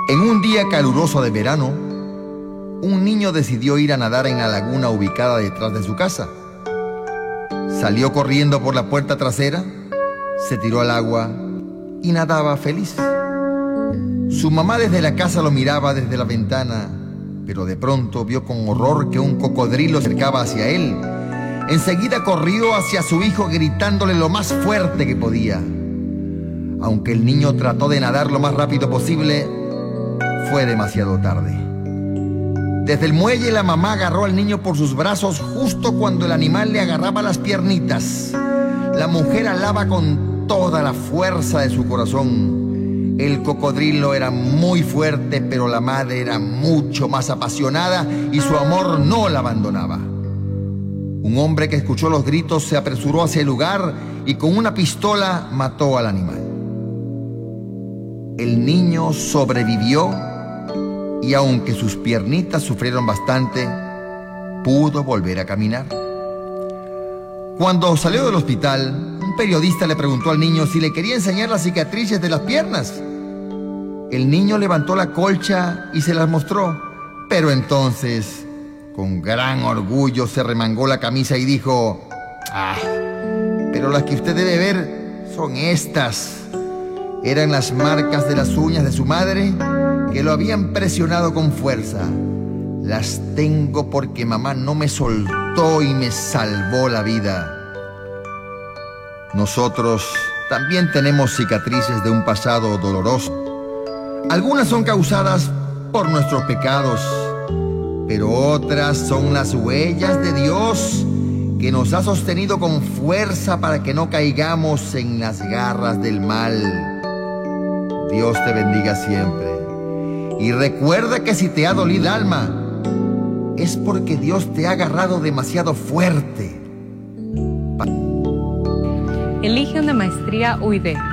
En un día caluroso de verano, un niño decidió ir a nadar en la laguna ubicada detrás de su casa. Salió corriendo por la puerta trasera, se tiró al agua y nadaba feliz. Su mamá desde la casa lo miraba desde la ventana, pero de pronto vio con horror que un cocodrilo se acercaba hacia él. Enseguida corrió hacia su hijo gritándole lo más fuerte que podía. Aunque el niño trató de nadar lo más rápido posible, fue demasiado tarde. Desde el muelle la mamá agarró al niño por sus brazos justo cuando el animal le agarraba las piernitas. La mujer alaba con toda la fuerza de su corazón. El cocodrilo era muy fuerte, pero la madre era mucho más apasionada y su amor no la abandonaba. Un hombre que escuchó los gritos se apresuró hacia el lugar y con una pistola mató al animal. El niño sobrevivió y aunque sus piernitas sufrieron bastante, pudo volver a caminar. Cuando salió del hospital, un periodista le preguntó al niño si le quería enseñar las cicatrices de las piernas. El niño levantó la colcha y se las mostró, pero entonces, con gran orgullo, se remangó la camisa y dijo: «Ah, pero las que usted debe ver son estas». Eran las marcas de las uñas de su madre que lo habían presionado con fuerza. Las tengo porque mamá no me soltó y me salvó la vida. Nosotros también tenemos cicatrices de un pasado doloroso. Algunas son causadas por nuestros pecados, pero otras son las huellas de Dios que nos ha sostenido con fuerza para que no caigamos en las garras del mal. Dios te bendiga siempre. Y recuerda que si te ha dolido el alma, es porque Dios te ha agarrado demasiado fuerte. Elige una maestría UID.